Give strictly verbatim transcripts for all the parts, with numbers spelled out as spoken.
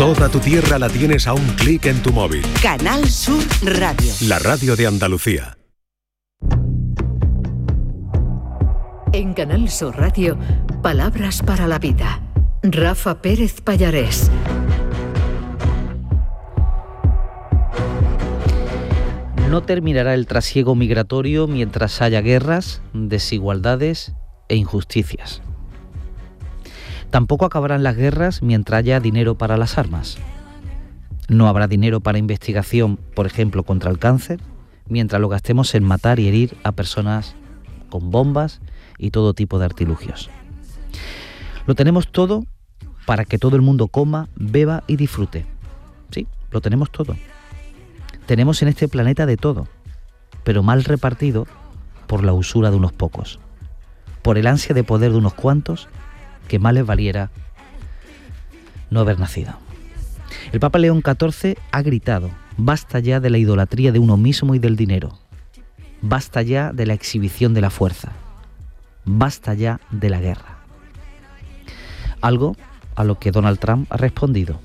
Toda tu tierra la tienes a un clic en tu móvil. Canal Sur Radio. La radio de Andalucía. En Canal Sur Radio, Palabras para la Vida. Rafa Pérez Pallarés. No terminará el trasiego migratorio mientras haya guerras, desigualdades e injusticias. Tampoco acabarán las guerras mientras haya dinero para las armas. No habrá dinero para investigación, por ejemplo, contra el cáncer, mientras lo gastemos en matar y herir a personas con bombas y todo tipo de artilugios. Lo tenemos todo para que todo el mundo coma, beba y disfrute. Sí, lo tenemos todo. Tenemos en este planeta de todo, pero mal repartido por la usura de unos pocos, por el ansia de poder de unos cuantos, que más les valiera no haber nacido. El Papa León catorce ha gritado: basta ya de la idolatría de uno mismo y del dinero, basta ya de la exhibición de la fuerza, basta ya de la guerra. Algo a lo que Donald Trump ha respondido.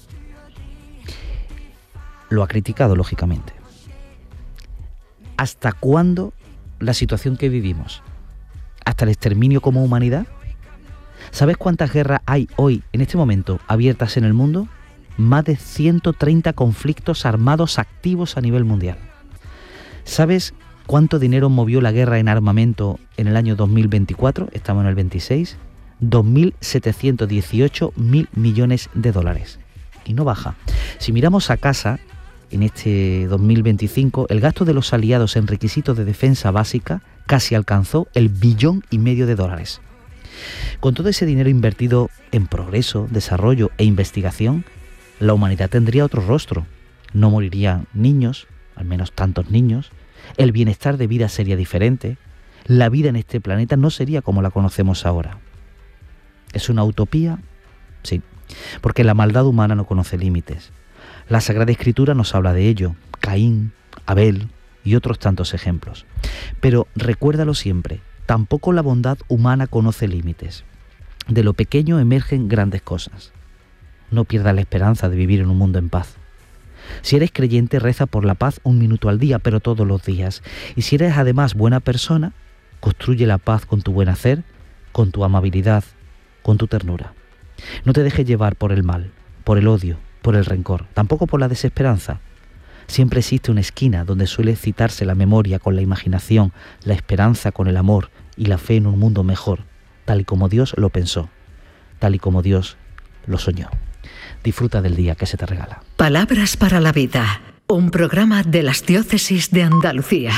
Lo ha criticado, lógicamente. ¿Hasta cuándo la situación que vivimos? ¿Hasta el exterminio como humanidad? ¿Sabes cuántas guerras hay hoy, en este momento, abiertas en el mundo? Más de ciento treinta conflictos armados activos a nivel mundial. ¿Sabes cuánto dinero movió la guerra en armamento en el año dos mil veinticuatro? Estamos en el veintiséis. dos mil setecientos dieciocho mil millones de dólares. Y no baja. Si miramos a casa, en este dos mil veinticinco, el gasto de los aliados en requisitos de defensa básica casi alcanzó el billón y medio de dólares. Con todo ese dinero invertido en progreso, desarrollo e investigación, la humanidad tendría otro rostro. No morirían niños, al menos tantos niños, el bienestar de vida sería diferente, la vida en este planeta no sería como la conocemos ahora. ¿Es una utopía? Sí, porque la maldad humana no conoce límites. La Sagrada Escritura nos habla de ello, Caín, Abel y otros tantos ejemplos. Pero recuérdalo siempre, tampoco la bondad humana conoce límites. De lo pequeño emergen grandes cosas. No pierdas la esperanza de vivir en un mundo en paz. Si eres creyente, reza por la paz un minuto al día, pero todos los días. Y si eres además buena persona, construye la paz con tu buen hacer, con tu amabilidad, con tu ternura. No te dejes llevar por el mal, por el odio, por el rencor, tampoco por la desesperanza. Siempre existe una esquina donde suele citarse la memoria con la imaginación, la esperanza con el amor y la fe en un mundo mejor, tal y como Dios lo pensó, tal y como Dios lo soñó. Disfruta del día que se te regala. Palabras para la Vida, un programa de las Diócesis de Andalucía.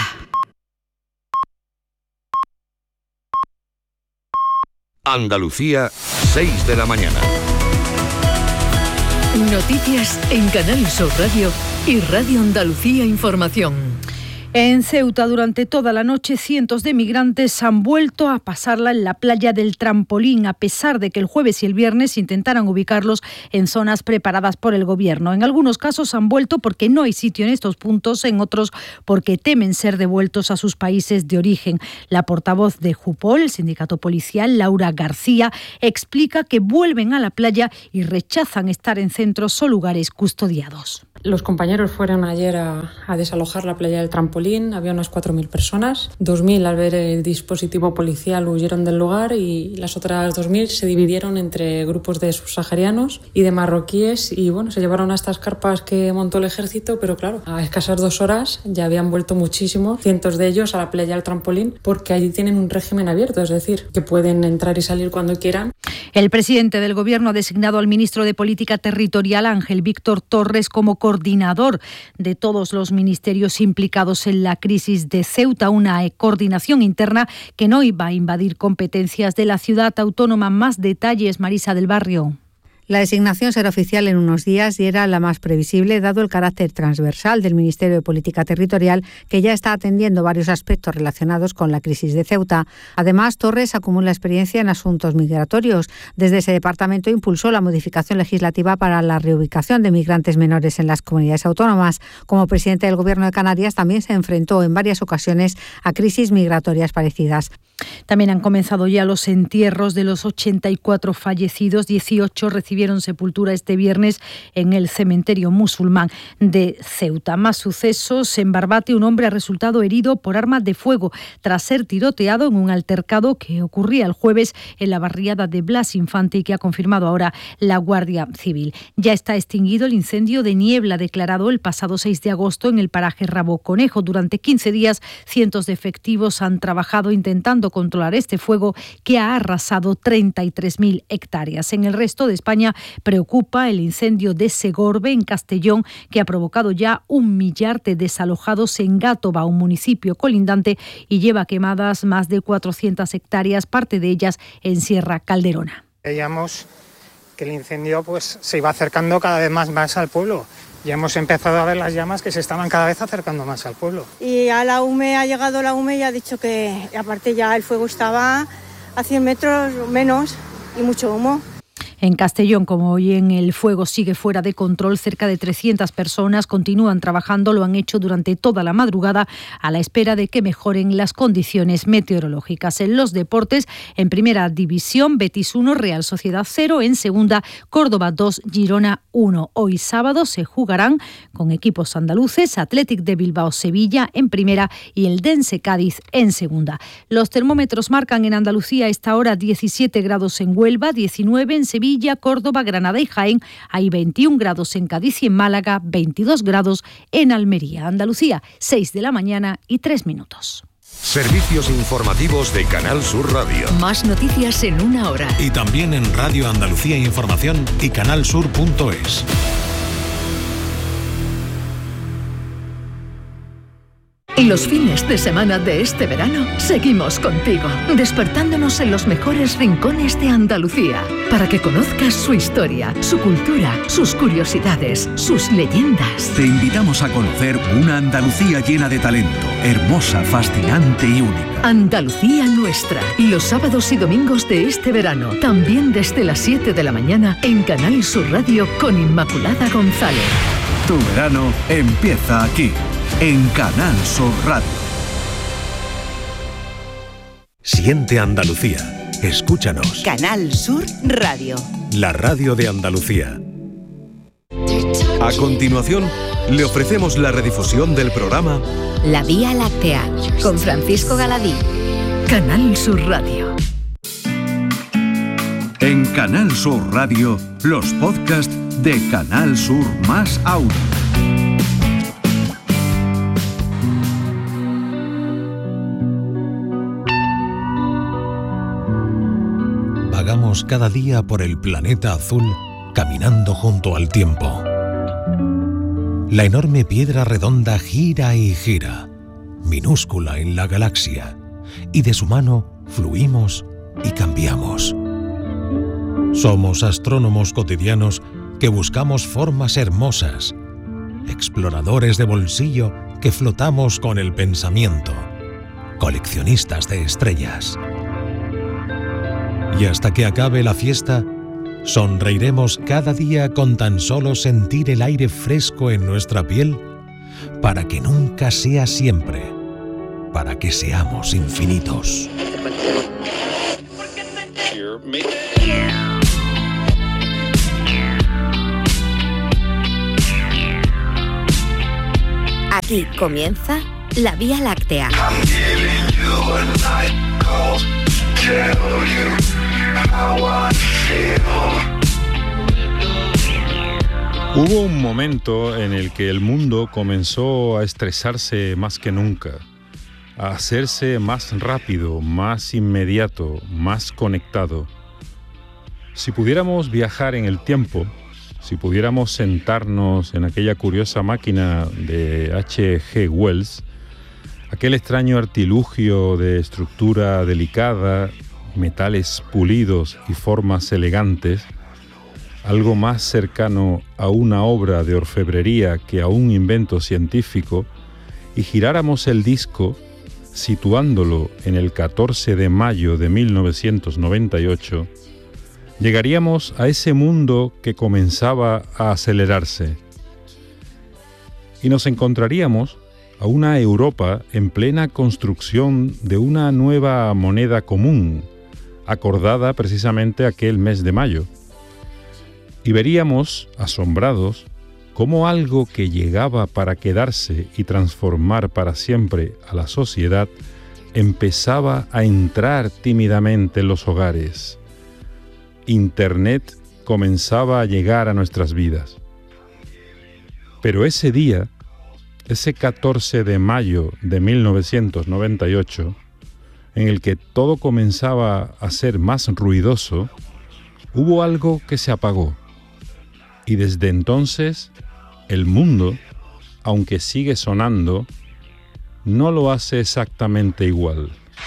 Andalucía, seis de la mañana. Noticias en Canal Sur Radio y Radio Andalucía Información. En Ceuta, durante toda la noche, cientos de migrantes han vuelto a pasarla en la playa del Trampolín, a pesar de que el jueves y el viernes intentaran ubicarlos en zonas preparadas por el gobierno. En algunos casos han vuelto porque no hay sitio en estos puntos, en otros porque temen ser devueltos a sus países de origen. La portavoz de Jupol, el sindicato policial, Laura García, explica que vuelven a la playa y rechazan estar en centros o lugares custodiados. Los compañeros fueron ayer a, a desalojar la playa del Trampolín, había unas cuatro mil personas, dos mil al ver el dispositivo policial huyeron del lugar y las otras dos mil se dividieron entre grupos de subsaharianos y de marroquíes y bueno, se llevaron a estas carpas que montó el ejército, pero claro, a escasas dos horas ya habían vuelto muchísimos, cientos de ellos a la playa del Trampolín porque allí tienen un régimen abierto, es decir, que pueden entrar y salir cuando quieran. El presidente del Gobierno ha designado al ministro de Política Territorial, Ángel Víctor Torres, como coordinador de todos los ministerios implicados en la crisis de Ceuta, una coordinación interna que no iba a invadir competencias de la ciudad autónoma. Más detalles, Marisa del Barrio. La designación será oficial en unos días y era la más previsible, dado el carácter transversal del Ministerio de Política Territorial, que ya está atendiendo varios aspectos relacionados con la crisis de Ceuta. Además, Torres acumula experiencia en asuntos migratorios. Desde ese departamento impulsó la modificación legislativa para la reubicación de migrantes menores en las comunidades autónomas. Como presidente del Gobierno de Canarias, también se enfrentó en varias ocasiones a crisis migratorias parecidas. También han comenzado ya los entierros de los ochenta y cuatro fallecidos, dieciocho recibieron recibieron sepultura este viernes en el cementerio musulmán de Ceuta. Más sucesos. En Barbate, un hombre ha resultado herido por armas de fuego tras ser tiroteado en un altercado que ocurría el jueves en la barriada de Blas Infante y que ha confirmado ahora la Guardia Civil. Ya está extinguido el incendio de niebla declarado el pasado seis de agosto en el paraje Rabo Conejo. Durante quince días, cientos de efectivos han trabajado intentando controlar este fuego que ha arrasado treinta y tres mil hectáreas. En el resto de España preocupa el incendio de Segorbe, en Castellón, que ha provocado ya un millar de desalojados en Gátova, un municipio colindante, y lleva quemadas más de cuatrocientas hectáreas, parte de ellas en Sierra Calderona. Veíamos que el incendio pues, se iba acercando cada vez más, más al pueblo. Ya hemos empezado a ver las llamas que se estaban cada vez acercando más al pueblo. Y a la U M E ha llegado la U M E y ha dicho que aparte ya el fuego estaba a cien metros menos y mucho humo. En Castellón, como hoy en el fuego sigue fuera de control, cerca de trescientas personas continúan trabajando, lo han hecho durante toda la madrugada a la espera de que mejoren las condiciones meteorológicas. En los deportes, en primera división, Betis uno, Real Sociedad cero, en segunda, Córdoba dos, Girona uno. Hoy sábado se jugarán con equipos andaluces, Athletic de Bilbao Sevilla en primera y el Dense Cádiz en segunda. Los termómetros marcan en Andalucía a esta hora diecisiete grados en Huelva, diecinueve en Sevilla, Córdoba, Granada y Jaén. Hay veintiún grados en Cádiz y en Málaga, veintidós grados en Almería. Andalucía, seis de la mañana y tres minutos. Servicios informativos de Canal Sur Radio. Más noticias en una hora. Y también en Radio Andalucía Información y canalsur punto es. Los fines de semana de este verano seguimos contigo, despertándonos en los mejores rincones de Andalucía, para que conozcas su historia, su cultura, sus curiosidades, sus leyendas. Te invitamos a conocer una Andalucía llena de talento, hermosa, fascinante y única. Andalucía nuestra, los sábados y domingos de este verano, también desde las siete de la mañana en Canal Sur Radio con Inmaculada González. Tu verano empieza aquí, en Canal Sur Radio. Siente Andalucía. Escúchanos. Canal Sur Radio. La radio de Andalucía. A continuación, le ofrecemos la redifusión del programa La Vía Láctea, con Francisco Galadí. Canal Sur Radio. En Canal Sur Radio, los podcasts de Canal Sur más Audio. Vagamos cada día por el planeta azul, caminando junto al tiempo. La enorme piedra redonda gira y gira, minúscula en la galaxia, y de su mano fluimos y cambiamos. Somos astrónomos cotidianos que buscamos formas hermosas, exploradores de bolsillo que flotamos con el pensamiento, coleccionistas de estrellas. Y hasta que acabe la fiesta, sonreiremos cada día con tan solo sentir el aire fresco en nuestra piel, para que nunca sea siempre, para que seamos infinitos. Aquí comienza La Vía Láctea. Hubo un momento en el que el mundo comenzó a estresarse más que nunca, a hacerse más rápido, más inmediato, más conectado. Si pudiéramos viajar en el tiempo, si pudiéramos sentarnos en aquella curiosa máquina de H G Wells, aquel extraño artilugio de estructura delicada, metales pulidos y formas elegantes, algo más cercano a una obra de orfebrería que a un invento científico, y giráramos el disco situándolo en el catorce de mayo de mil novecientos noventa y ocho, llegaríamos a ese mundo que comenzaba a acelerarse. Y nos encontraríamos a una Europa en plena construcción de una nueva moneda común, acordada precisamente aquel mes de mayo. Y veríamos, asombrados, cómo algo que llegaba para quedarse y transformar para siempre a la sociedad empezaba a entrar tímidamente en los hogares. Internet comenzaba a llegar a nuestras vidas. Pero ese día, ese catorce de mayo de mil novecientos noventa y ocho, en el que todo comenzaba a ser más ruidoso, hubo algo que se apagó. Y desde entonces, el mundo, aunque sigue sonando, no lo hace exactamente igual.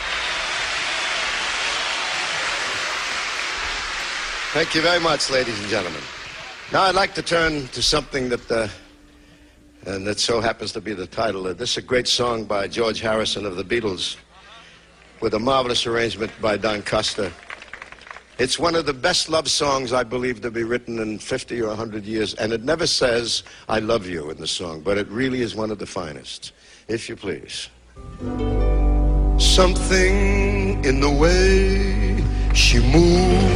Thank you very much, ladies and gentlemen. Now I'd like to turn to something that, uh, and that so happens to be the title. This is a great song by George Harrison of the Beatles, with a marvelous arrangement by Don Costa. It's one of the best love songs I believe to be written in fifty or one hundred years, and it never says, I love you in the song, but it really is one of the finest. If you please. Something in the way she moves